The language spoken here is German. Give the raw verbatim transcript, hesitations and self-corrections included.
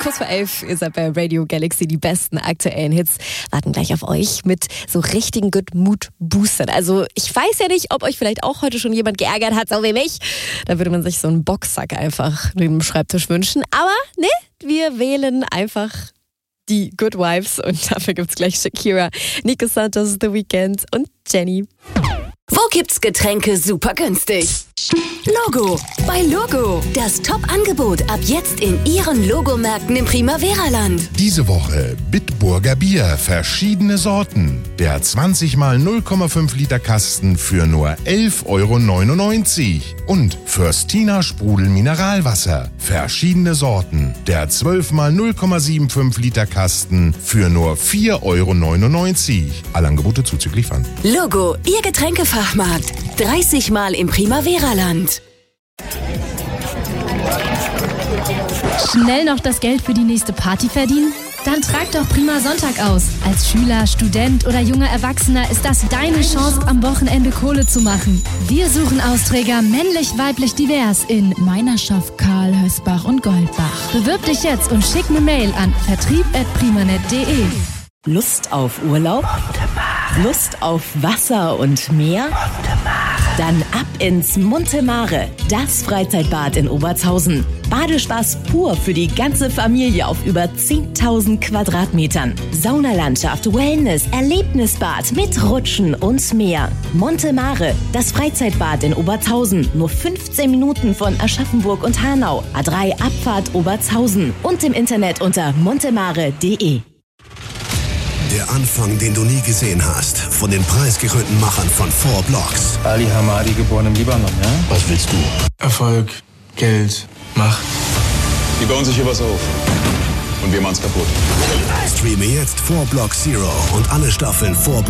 Kurz vor elf, ihr seid bei Radio Galaxy, die besten aktuellen Hits warten gleich auf euch mit so richtigen Good Mood Boostern. Also ich weiß ja nicht, ob euch vielleicht auch heute schon jemand geärgert hat, so wie mich. Da würde man sich so einen Boxsack einfach neben dem Schreibtisch wünschen. Aber ne, wir wählen einfach die Good Vibes und dafür gibt's gleich Shakira, Nico Santos, The Weeknd und Jenny. Wo gibt's Getränke super günstig? Logo. Bei Logo. Das Top-Angebot ab jetzt in Ihren Logomärkten im Primavera-Land. Diese Woche Bitburger Bier, verschiedene Sorten. Der zwanzig mal null Komma fünf Liter Kasten für nur elf Euro neunundneunzig. Und Fürstina Sprudel Mineralwasser, verschiedene Sorten. Der zwölf mal null Komma fünfundsiebzig Liter Kasten für nur vier Euro neunundneunzig. Alle Angebote zuzüglich Pfand. Logo, Ihr Getränkefachmarkt. dreißig Mal im Primavera-Land. Schnell noch das Geld für die nächste Party verdienen? Dann trag doch Prima Sonntag aus. Als Schüler, Student oder junger Erwachsener ist das deine Chance, am Wochenende Kohle zu machen. Wir suchen Austräger männlich, weiblich, divers in Meinerschaft, Karl, Hösbach und Goldbach. Bewirb dich jetzt und schick eine Mail an vertrieb at primanet punkt de. Lust auf Urlaub? Lust auf Wasser und Meer? Dann ab ins Monte Mare, das Freizeitbad in Obertshausen. Badespaß pur für die ganze Familie auf über zehntausend Quadratmetern. Saunalandschaft, Wellness, Erlebnisbad mit Rutschen und mehr. Monte Mare, das Freizeitbad in Obertshausen. Nur fünfzehn Minuten von Aschaffenburg und Hanau. A drei Abfahrt Obertshausen. Und im Internet unter montemare punkt de. Der Anfang, den du nie gesehen hast. Von den preisgekrönten Machern von Four Blocks. Ali Hamadi, geboren im Libanon, ja? Was willst du? Erfolg, Geld, Macht. Die bauen sich hier was auf. Und wir machen's kaputt. Streame jetzt Four Blocks Zero und alle Staffeln Four